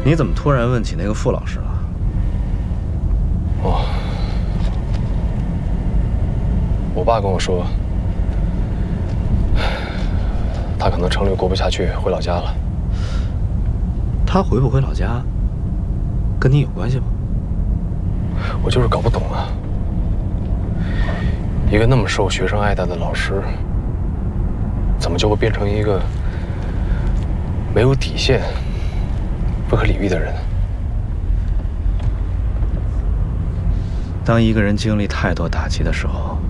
你怎么突然问起那个傅老师了？ 哦，我爸跟我说，他可能城里过不下去，回老家了。 他回不回老家，跟你有关系吗？ 我就是搞不懂啊，一个那么受学生爱戴的老师，怎么就会变成一个没有底线、不可理喻的人？ 当一个人经历太多打击的时候，